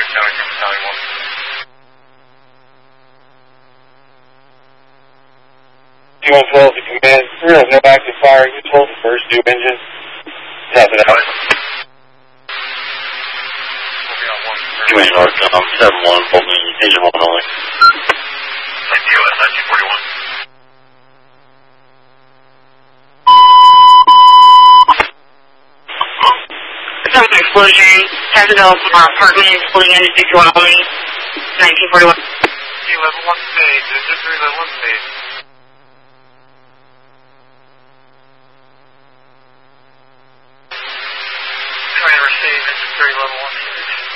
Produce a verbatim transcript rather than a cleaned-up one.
T one twelve to command. Three has no active fire. You told the first due engine. Tap it out. Two engine north, um, seven one, hold me, engine one only. nineteen forty-one. Some explosion, Tactical uh, apartment, exploding into sixty-one only, nineteen forty-one. T eleven one stage, engine three eleven one stage.